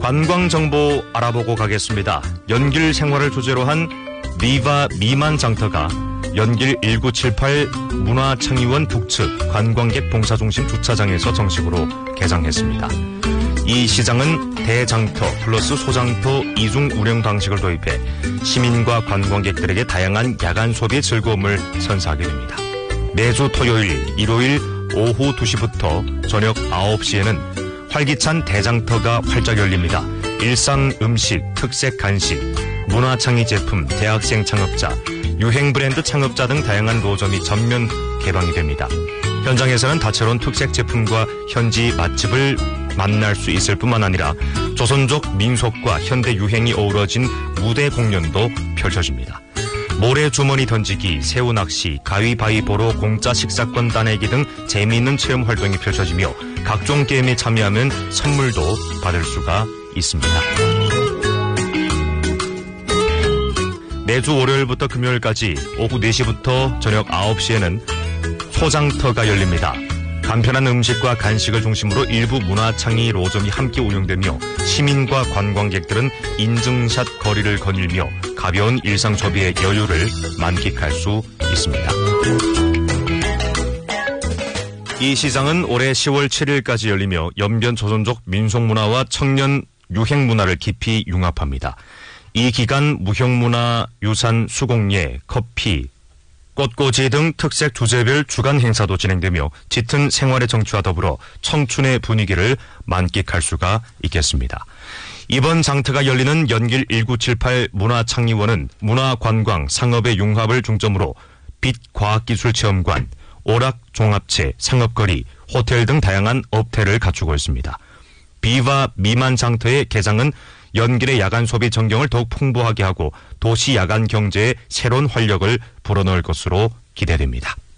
관광 정보 알아보고 가겠습니다. 연길 생활을 주제로 한 비바 미만 장터가 연길 1978 문화창의원 북측 관광객 봉사중심 주차장에서 정식으로 개장했습니다. 이 시장은 대장터 플러스 소장터 이중 운영 방식을 도입해 시민과 관광객들에게 다양한 야간 소비의 즐거움을 선사하게 됩니다. 매주 토요일, 일요일 오후 2시부터 저녁 9시에는 활기찬 대장터가 활짝 열립니다. 일상 음식, 특색 간식, 문화창의 제품, 대학생 창업자, 유행 브랜드 창업자 등 다양한 노점이 전면 개방이 됩니다. 현장에서는 다채로운 특색 제품과 현지 맛집을 만날 수 있을 뿐만 아니라 조선족 민속과 현대 유행이 어우러진 무대 공연도 펼쳐집니다. 모래 주머니 던지기, 새우 낚시, 가위바위보로 공짜 식사권 따내기 등 재미있는 체험 활동이 펼쳐지며 각종 게임에 참여하면 선물도 받을 수가 있습니다. 매주 월요일부터 금요일까지 오후 4시부터 저녁 9시에는 소장터가 열립니다. 간편한 음식과 간식을 중심으로 일부 문화창의 노점이 함께 운영되며 시민과 관광객들은 인증샷 거리를 거닐며 가벼운 일상 소비의 여유를 만끽할 수 있습니다. 이 시장은 올해 10월 7일까지 열리며 연변 조선족 민속문화와 청년 유행문화를 깊이 융합합니다. 이 기간 무형문화, 유산, 수공예, 커피, 꽃꽂이 등 특색 주제별 주간 행사도 진행되며 짙은 생활의 정취와 더불어 청춘의 분위기를 만끽할 수가 있겠습니다. 이번 장터가 열리는 연길 1978 문화창의원은 문화관광, 상업의 융합을 중점으로 빛과학기술체험관, 오락종합체, 상업거리, 호텔 등 다양한 업태를 갖추고 있습니다. 비바 미만 장터의 개장은 연길의 야간 소비 전경을 더욱 풍부하게 하고 도시 야간 경제에 새로운 활력을 불어넣을 것으로 기대됩니다.